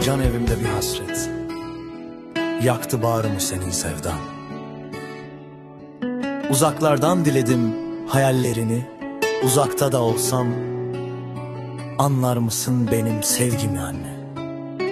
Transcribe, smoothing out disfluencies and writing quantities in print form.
can evimde bir hasret, yaktı bağrımı senin sevdan. Uzaklardan diledim hayallerini, uzakta da olsam anlar mısın benim sevgimi anne?